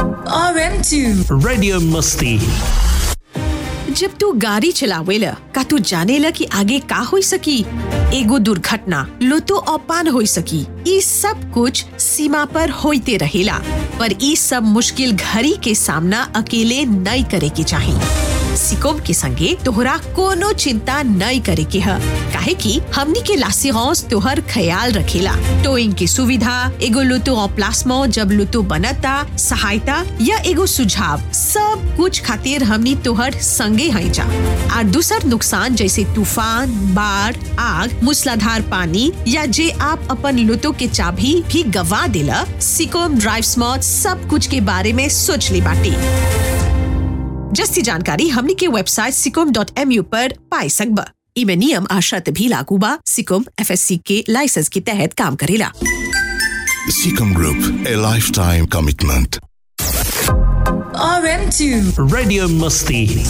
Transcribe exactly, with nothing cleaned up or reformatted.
R M two radio मस्ती। जब तू गाड़ी चलावेला का तू जानेला कि आगे का होई सकी, एगो दुर्घटना लुतो और पान होई सकी। ई सब कुछ सीमा पर होते रहेला, पर ई सब मुश्किल घड़ी के सामना अकेले नहीं करे के चाहिए। सिकोम के संगे तोहरा कोनो चिंता नहीं करे के है, काहे कि हमनी के लासिगौस तोहर ख्याल रखेला। टोइंग की सुविधा, एगो लुतो और प्लास्मो जब लुतो बनता, सहायता या एगो सुझाव, सब कुछ खातिर हमनी तोहर संगे हैं जा। और दूसर नुकसान जैसे तूफान, बाढ़, आग, मूसलाधार पानी या जे आप अपन लुतो के चाबी भी गवा देला, सिकोम ड्राइव स्मार्ट सब कुछ के बारे में सोच ली बाटी। जस्ती जानकारी हमनी के website Sikom dot M you पर पाई सकबा। इमे नियम आ शर्त भी लागू बा। सिकोम एफ एस सी के लाइसेंस के तहत काम करेला। Seacom Group, a lifetime commitment. R M two radio Masti.